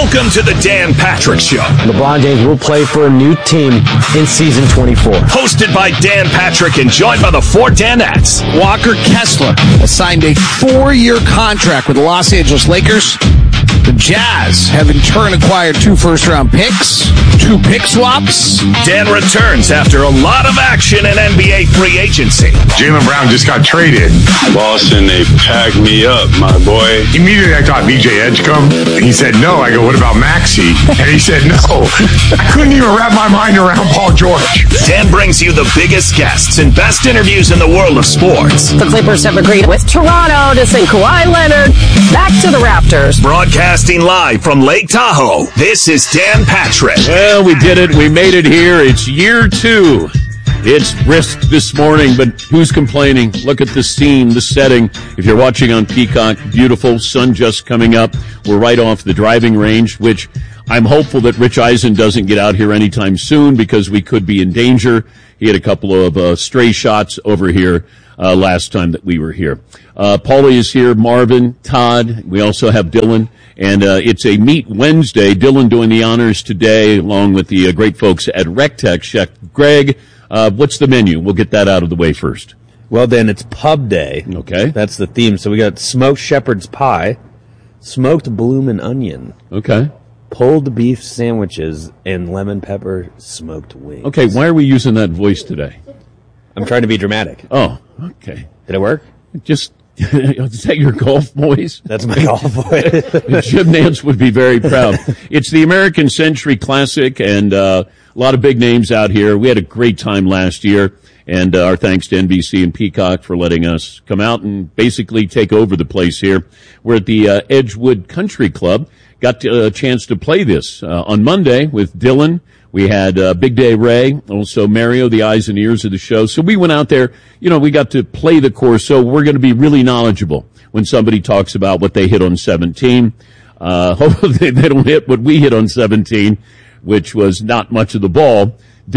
Welcome to the Dan Patrick Show. LeBron James will play for a new team in season 24. Hosted by Dan Patrick and joined by the four Danettes. Walker Kessler has signed a 4-year contract with the Los Angeles Lakers. The Jazz have in turn acquired 2 first-round picks, 2 pick swaps. Dan returns after a lot of action in NBA free agency. Jaylen Brown just got traded. Boston, they packed me up, my boy. Immediately I thought VJ Edgecombe. And he said no. I go, what about Maxey? And he said no. I couldn't even wrap my mind around Paul George. Dan brings you the biggest guests and best interviews in the world of sports. The Clippers have agreed with Toronto to send Kawhi Leonard back to the Raptors. Broadcasting live from Lake Tahoe, this is Dan Patrick. Well, we did it. We made it here. It's year 2. It's brisk this morning, but who's complaining? Look at the scene, the setting. If you're watching on Peacock, beautiful, sun just coming up. We're right off the driving range, which I'm hopeful that Rich Eisen doesn't get out here anytime soon because we could be in danger. He had a couple of stray shots over here last time that we were here. Paulie is here, Marvin, Todd. We also have Dylan. And it's a Meet Wednesday. Dylan doing the honors today, along with the great folks at RecTech. Chef Greg, what's the menu? We'll get that out of the way first. Well, then, it's pub day. Okay. That's the theme. So we got smoked shepherd's pie, smoked bloomin' onion, Okay. pulled beef sandwiches, and lemon pepper smoked wings. Okay, why are we using that voice today? I'm trying to be dramatic. Oh, okay. Did it work? Just, is that your golf voice? That's my golf voice. Jim Nance would be very proud. It's the American Century Classic, and a lot of big names out here. We had a great time last year, and our thanks to NBC and Peacock for letting us come out and basically take over the place here. We're at the Edgewood Country Club. Got a chance to play this on Monday with Dylan. We had Big Day Ray, also Mario, the eyes and ears of the show. So we went out there, we got to play the course. So we're going to be really knowledgeable when somebody talks about what they hit on 17. Hopefully they don't hit what we hit on 17, which was not much of the ball.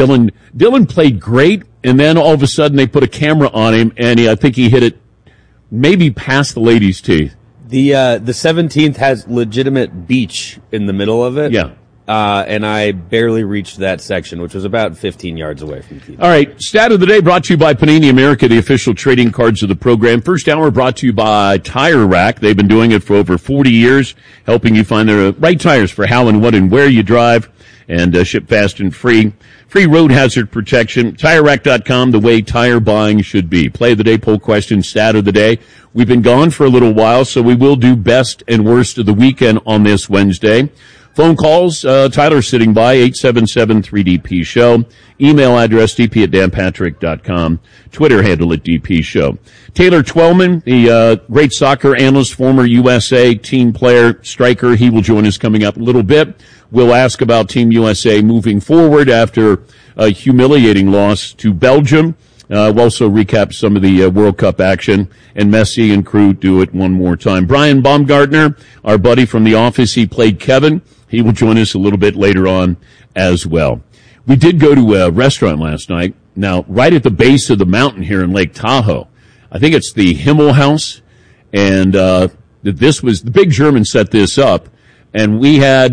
Dylan played great, and then all of a sudden they put a camera on him, and I think he hit it maybe past the lady's teeth. The 17th has legitimate beach in the middle of it. Yeah. And I barely reached that section, which was about 15 yards away from the tee. All right. Stat of the day brought to you by Panini America, the official trading cards of the program. First hour brought to you by Tire Rack. They've been doing it for over 40 years, helping you find the right tires for how and what and where you drive, and ship fast and free. Free road hazard protection. TireRack.com, the way tire buying should be. Play of the day, poll question, stat of the day. We've been gone for a little while, so we will do best and worst of the weekend on this Wednesday. Phone calls, Tyler's sitting by, 877-3DP Show. Email address, dp@danpatrick.com. Twitter handle at DP Show. Taylor Twellman, the great soccer analyst, former USA team player, striker, he will join us coming up a little bit. We'll ask about Team USA moving forward after a humiliating loss to Belgium. We'll also recap some of the World Cup action, and Messi and crew do it one more time. Brian Baumgartner, our buddy from The Office, he played Kevin. He will join us a little bit later on as well. We did go to a restaurant last night. Now, right at the base of the mountain here in Lake Tahoe, I think it's the Himmel House, and this was, the big German set this up, and we had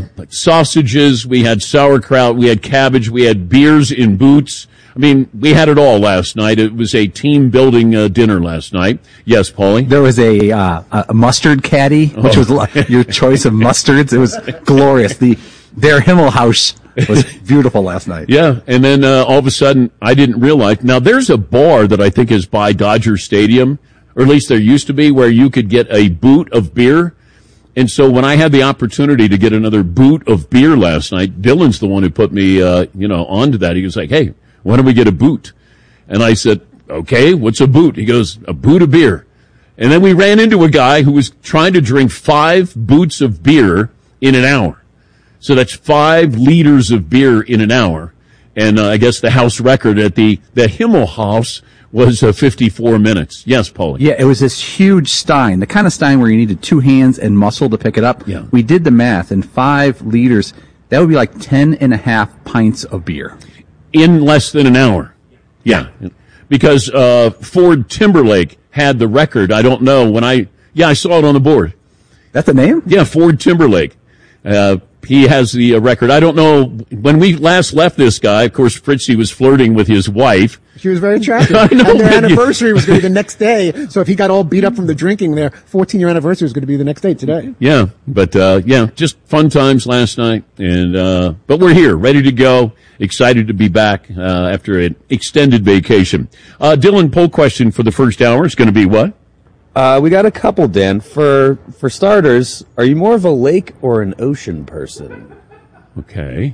sausages, we had sauerkraut, we had cabbage, we had beers in boots. I mean, we had it all last night. It was a team-building dinner last night. Yes, Paulie? There was a mustard caddy, which was your choice of mustards. It was glorious. Their Himmel House was beautiful last night. Yeah, and then all of a sudden, I didn't realize. Now, there's a bar that I think is by Dodger Stadium, or at least there used to be, where you could get a boot of beer. And so when I had the opportunity to get another boot of beer last night, Dylan's the one who put me, onto that. He was like, hey, why don't we get a boot? And I said, okay, what's a boot? He goes, a boot of beer. And then we ran into a guy who was trying to drink 5 boots of beer in an hour. So that's 5 liters of beer in an hour. And I guess the house record at the Himmel House was 54 minutes. Yes, Paulie? Yeah, it was this huge stein, the kind of stein where you needed 2 hands and muscle to pick it up. Yeah. We did the math, and 5 liters, that would be like 10.5 pints of beer. In less than an hour. Yeah. Because Ford Timberlake had the record. I don't know when I saw it on the board. That's the name? Yeah, Ford Timberlake. He has the record. I don't know, when we last left this guy, of course, Fritzy was flirting with his wife. She was very attractive. I know, and their anniversary was going to be the next day. So if he got all beat up from the drinking, their 14-year anniversary was going to be the next day today. Yeah, but just fun times last night. And but we're here, ready to go, excited to be back after an extended vacation. Dylan, poll question for the first hour is going to be what? We got a couple, Dan. For starters, are you more of a lake or an ocean person? Okay.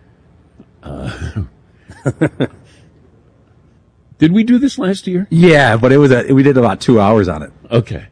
Did we do this last year? Yeah, but we did about 2 hours on it. Okay.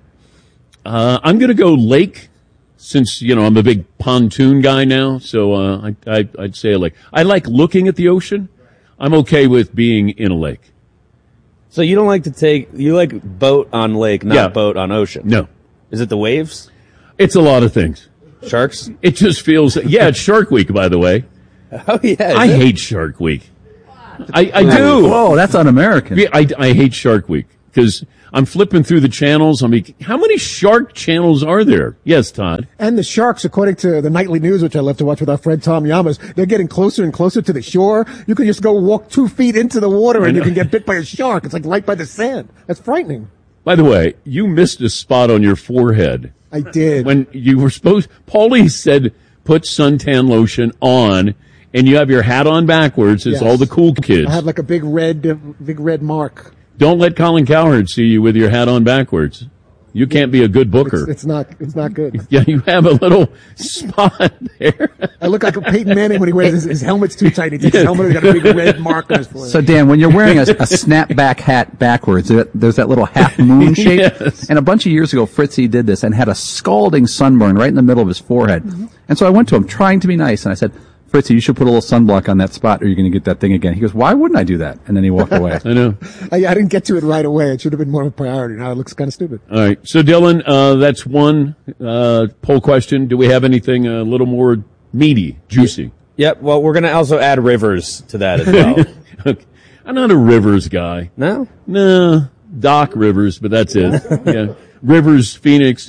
I'm going to go lake, since, I'm a big pontoon guy now, so I'd say a lake. I like looking at the ocean. I'm okay with being in a lake. So you don't like you like boat on lake, not boat on ocean? No. Is it the waves? It's a lot of things. Sharks? It just feels, it's Shark Week, by the way. Oh, yeah. I hate Shark Week. I do. Whoa, that's un-American. Yeah, I hate Shark Week because I'm flipping through the channels. I mean, how many shark channels are there? Yes, Todd. And the sharks, according to the nightly news, which I love to watch with our friend Tom Yamas, they're getting closer and closer to the shore. You can just go walk 2 feet into the water and you can get bit by a shark. It's like right by the sand. That's frightening. By the way, you missed a spot on your forehead. I did. When you were Paulie said, put suntan lotion on, and you have your hat on backwards as all the cool kids. I have like a big red mark. Don't let Colin Cowherd see you with your hat on backwards. You can't be a good booker. It's not good. Yeah, you have a little spot there. I look like a Peyton Manning when he wears his helmet's too tight. He takes his helmet and got a big red mark on his forehead. So Dan, when you're wearing a snapback hat backwards, there's that little half moon shape. Yes. And a bunch of years ago, Fritzy did this and had a scalding sunburn right in the middle of his forehead. Mm-hmm. And so I went to him trying to be nice and I said, Fritzy, you should put a little sunblock on that spot or you're going to get that thing again. He goes, why wouldn't I do that? And then he walked away. I know. I didn't get to it right away. It should have been more of a priority. Now it looks kind of stupid. All right. So, Dylan, that's one poll question. Do we have anything a little more meaty, juicy? Yep. Well, we're going to also add Rivers to that as well. Okay. I'm not a Rivers guy. No? No. Doc Rivers, but that's it. Yeah. Rivers, Phoenix.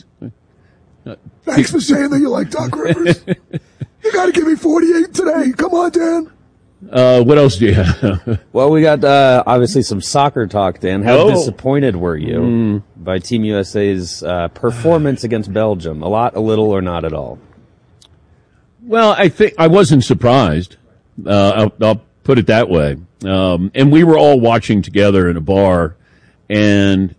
Thanks for saying that you like Doc Rivers. You got to give me 48 today. Come on, Dan. What else do you have? Well, we got obviously some soccer talk, Dan. How disappointed were you by Team USA's performance against Belgium? A lot, a little, or not at all? Well, I think I wasn't surprised. I'll put it that way. And we were all watching together in a bar, and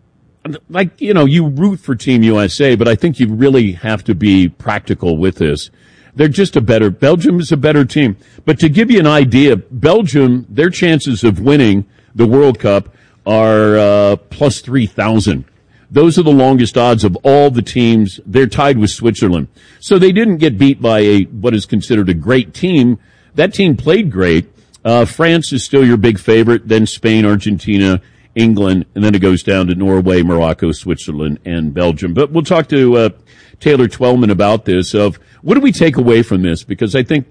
you root for Team USA, but I think you really have to be practical with this. They're just Belgium is a better team. But to give you an idea, Belgium, their chances of winning the World Cup are plus 3,000. Those are the longest odds of all the teams. They're tied with Switzerland. So they didn't get beat by what is considered a great team. That team played great. France is still your big favorite, then Spain, Argentina, England, and then it goes down to Norway, Morocco, Switzerland, and Belgium. But we'll talk to Taylor Twellman about this of what do we take away from this? Because I think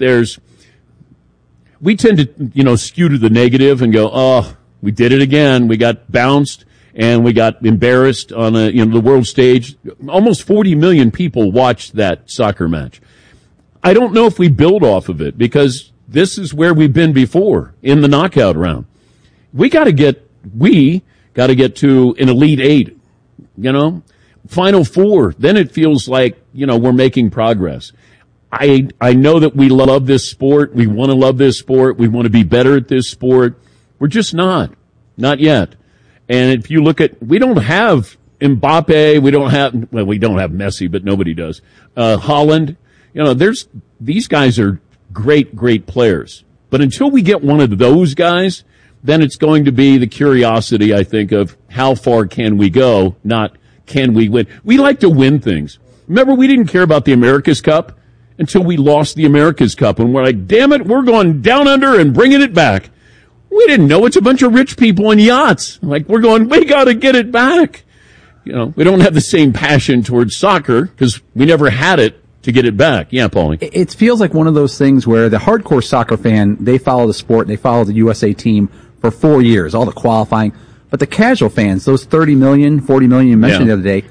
we tend to, skew to the negative and go, oh, we did it again. We got bounced and we got embarrassed on the world stage. Almost 40 million people watched that soccer match. I don't know if we build off of it because this is where we've been before in the knockout round. We got to get to an Elite Eight, Final Four. Then it feels like, we're making progress. I know that we love this sport. We want to love this sport. We want to be better at this sport. We're just not yet. And if you look at, we don't have Mbappe. We don't have Messi, but nobody does. Holland, these guys are great players. But until we get one of those guys, then it's going to be the curiosity, I think, of how far can we go, not can we win. We like to win things. Remember, we didn't care about the America's Cup until we lost the America's Cup. And we're like, damn it, we're going down under and bringing it back. We didn't know it's a bunch of rich people in yachts. Like, we're going, we got to get it back. We don't have the same passion towards soccer because we never had it to get it back. Yeah, Paulie. It feels like one of those things where the hardcore soccer fan, they follow the sport, they follow the USA team for 4 years, all the qualifying. But the casual fans, those 30 million, 40 million you mentioned the other day,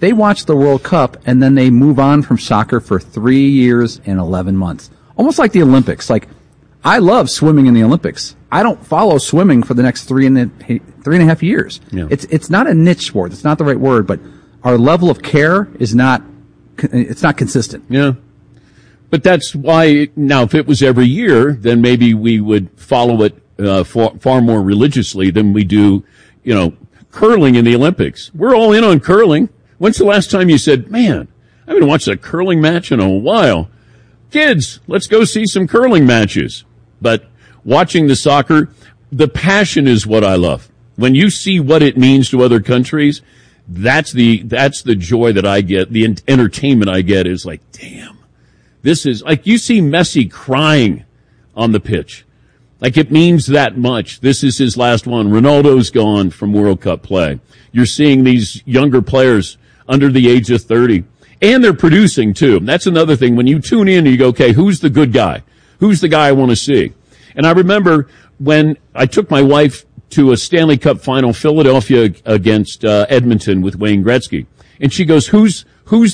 They watch the World Cup and then they move on from soccer for 3 years and 11 months. Almost like the Olympics. Like, I love swimming in the Olympics. I don't follow swimming for the next 3.5 years. Yeah. It's not a niche sport. It's not the right word, but our level of care is not consistent. Yeah. But that's why, now, if it was every year, then maybe we would follow it far more religiously than we do, curling in the Olympics. We're all in on curling. When's the last time you said, man, I haven't watched a curling match in a while? Kids, let's go see some curling matches. But watching the soccer, the passion is what I love. When you see what it means to other countries, that's the joy that I get. The entertainment I get is like, damn, this is like, you see Messi crying on the pitch. Like, it means that much. This is his last one. Ronaldo's gone from World Cup play. You're seeing these younger players under the age of 30. And they're producing, too. That's another thing. When you tune in, you go, okay, who's the good guy? Who's the guy I want to see? And I remember when I took my wife to a Stanley Cup final, Philadelphia against Edmonton with Wayne Gretzky. And she goes, where's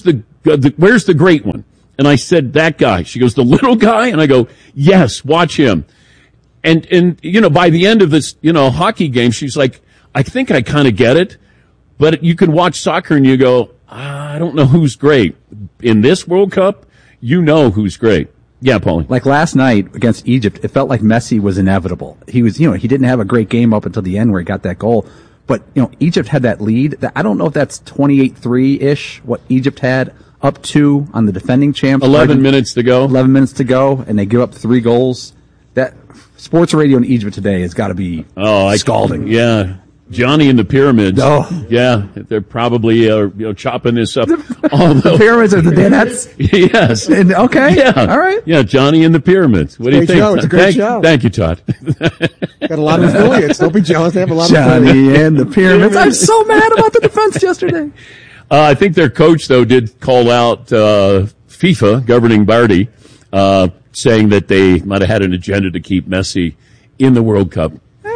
the great one? And I said, that guy. She goes, the little guy? And I go, yes, watch him. And by the end of this, hockey game, she's like, I think I kind of get it. But you can watch soccer and you go, I don't know who's great. In this World Cup, who's great. Yeah, Paulie. Like last night against Egypt, it felt like Messi was inevitable. He was, he didn't have a great game up until the end where he got that goal. But, Egypt had that lead. I don't know if that's 28-3-ish, what Egypt had up to on the defending champs. 11 minutes to go. 11 minutes to go, and they give up 3 goals. That sports radio in Egypt today has got to be scalding. Yeah. Johnny and the Pyramids. Oh. Yeah. They're probably, chopping this up. The Pyramids are the Danettes? Yes. Okay. Yeah. All right. Yeah. Johnny and the Pyramids. What do you think? It's a great show. Thank you, Todd. Got a lot of affiliates. Don't be jealous. They have a lot of Johnny and the Pyramids. I'm so mad about the defense yesterday. I think their coach, though, did call out FIFA governing body, saying that they might have had an agenda to keep Messi in the World Cup.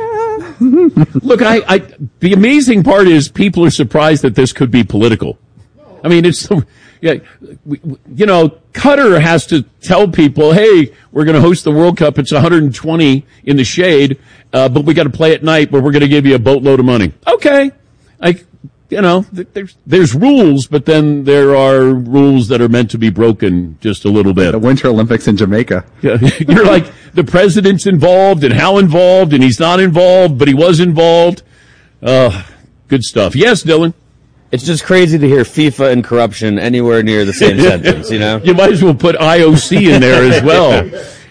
Look, the amazing part is people are surprised that this could be political. I mean, Qatar has to tell people, hey, we're going to host the World Cup. It's 120 in the shade, but we got to play at night, but we're going to give you a boatload of money. Okay. There's rules, but then there are rules that are meant to be broken just a little bit. The Winter Olympics in Jamaica. Yeah, you're like, the president's involved, and how involved, and he's not involved, but he was involved. Good stuff. Yes, Dylan? It's just crazy to hear FIFA and corruption anywhere near the same sentence, You might as well put IOC in there as well.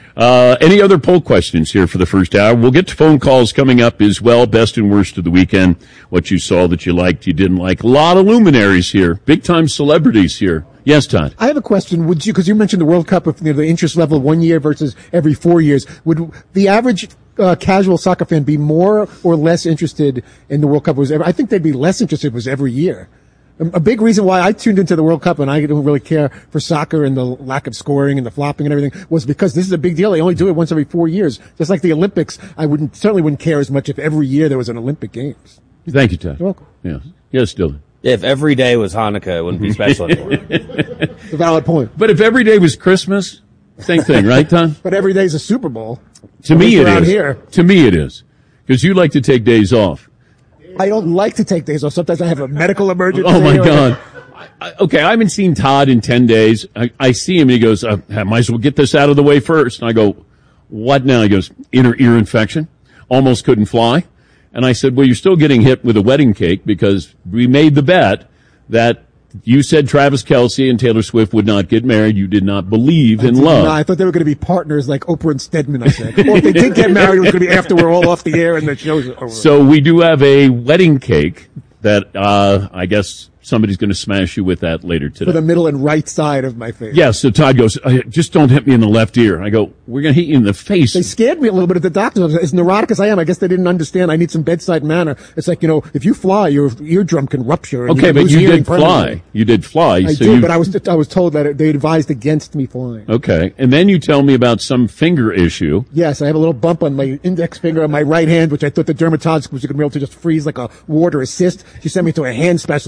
Any other poll questions here for the first hour? We'll get to phone calls coming up as well. Best and worst of the weekend. What you saw that you liked, you didn't like. A lot of luminaries here. Big time celebrities here. Yes, Todd. I have a question. Would you, because you mentioned the World Cup of the interest level 1 year versus every 4 years, would the average casual soccer fan be more or less interested in the World Cup? I think they'd be less interested if it was every year. A big reason why I tuned into the World Cup and I don't really care for soccer and the lack of scoring and the flopping and everything was because this is a big deal. They only do it once every 4 years. Just like the Olympics, I certainly wouldn't care as much if every year there was an Olympic Games. Thank you, Todd. You're welcome. Yeah. Yes, Dylan. If every day was Hanukkah, it wouldn't be special anymore. It's a valid point. But if every day was Christmas, same thing, right, Tom? But every day's a Super Bowl. To me it is. Here. To me it is. Because you like to take days off. I don't like to take days off. Sometimes I have a medical emergency. Oh, my God. Okay, I haven't seen Todd in 10 days. I see him, and he goes, I might as well get this out of the way first. And I go, what now? He goes, inner ear infection. Almost couldn't fly. And I said, well, you're still getting hit with a wedding cake because we made the bet that you said Travis Kelce and Taylor Swift would not get married. You did not believe in love. I thought they were going to be partners like Oprah and Stedman, I said. Or if they did get married, it was going to be after we're all off the air and the show's over. So we do have a wedding cake that I guess somebody's going to smash you with that later today. For the middle and right side of my face. Yeah, so Todd goes, just don't hit me in the left ear. I go, we're going to hit you in the face. They scared me a little bit at the doctor's. As neurotic as I am, I guess they didn't understand I need some bedside manner. It's like, if you fly, your eardrum can rupture. And okay, but you did fly. You did fly. I did, but I was told that they advised against me flying. Okay, and then you tell me about some finger issue. Yes, I have a little bump on my index finger on my right hand, which I thought the dermatologist was going to be able to just freeze like a ward or a cyst. She sent me to a hand specialist, and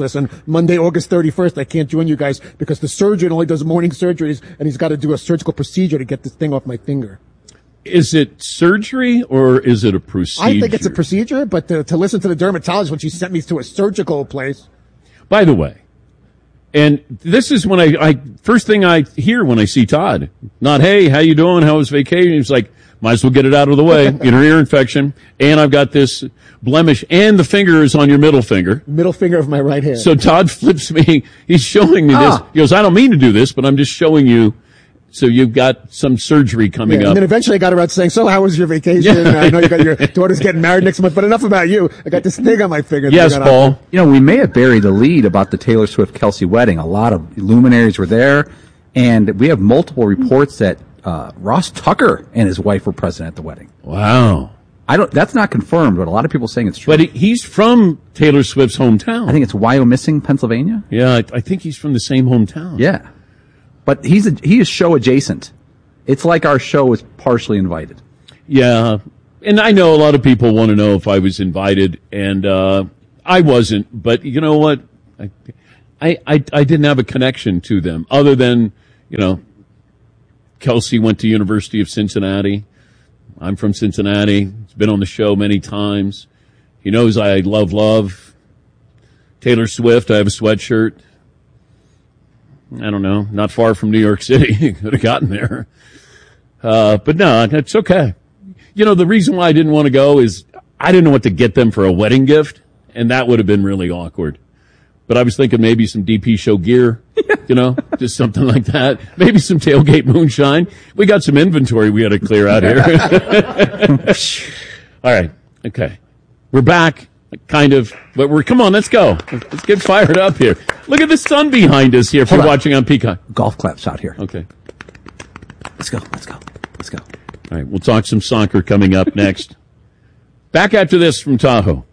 Monday, August 31st, I can't join you guys because the surgeon only does morning surgeries and he's got to do a surgical procedure to get this thing off my finger. Is it surgery or is it a procedure? I think it's a procedure, but to listen to the dermatologist when she sent me to a surgical place. By the way, and this is when I first thing I hear when I see Todd. Not, hey, how you doing? How was vacation? He's like, might as well get it out of the way. Inner ear infection. And I've got this blemish. And the finger is on your middle finger. Middle finger of my right hand. So Todd flips me. He's showing me this. He goes, I don't mean to do this, but I'm just showing you. So you've got some surgery coming up. And then eventually I got around saying, so how was your vacation? I know you got your daughter's getting married next month, but enough about you. I got this thing on my finger. Yes, Paul. We may have buried the lead about the Taylor Swift-Kelsey wedding. A lot of luminaries were there, and we have multiple reports that Ross Tucker and his wife were present at the wedding. Wow. That's not confirmed, but a lot of people are saying it's true. But he's from Taylor Swift's hometown. I think it's Wyomissing, Pennsylvania. Yeah, I think he's from the same hometown. Yeah. But he is show adjacent. It's like our show is partially invited. Yeah. And I know a lot of people want to know if I was invited, and I wasn't. But you know what? I didn't have a connection to them other than, Kelsey went to University of Cincinnati. I'm from Cincinnati. He's been on the show many times. He knows I love Taylor Swift. I have a sweatshirt. I don't know, not far from New York City. Could have gotten there. But no, it's okay. The reason why I didn't want to go is I didn't know what to get them for a wedding gift, and that would have been really awkward. But I was thinking maybe some DP show gear, just something like that. Maybe some tailgate moonshine. We got some inventory we had to clear out here. All right. Okay. We're back. Kind of, but come on, let's go. Let's get fired up here. Look at the sun behind us here if you're watching on Peacock. Golf claps out here. Okay. Let's go. All right, we'll talk some soccer coming up next. Back after this from Tahoe.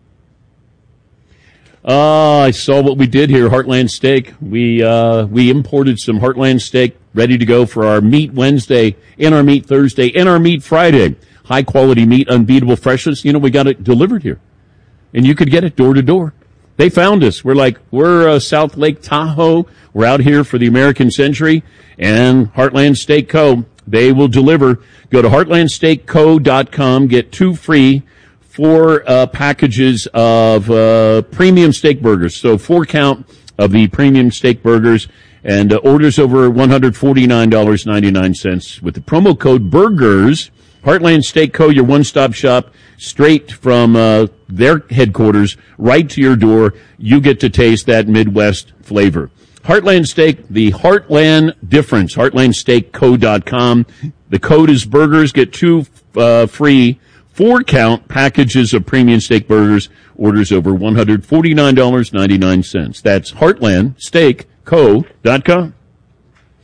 I saw what we did here, Heartland Steak. We imported some Heartland Steak ready to go for our Meat Wednesday and our Meat Thursday and our Meat Friday. High quality meat, unbeatable freshness. We got it delivered here. And you could get it door to door. They found us. We're South Lake Tahoe. We're out here for the American Century and Heartland Steak Co. They will deliver. Go to heartlandsteakco.com. Get 2 free 4 packages of premium steak burgers. So 4 count of the premium steak burgers and orders over $149.99 with the promo code BURGERS. Heartland Steak Co., your one-stop shop, straight from their headquarters, right to your door. You get to taste that Midwest flavor. Heartland Steak, the Heartland difference, heartlandsteakco.com. The code is BURGERS. Get 2 free 4-count packages of premium steak burgers, orders over $149.99. That's heartlandsteakco.com.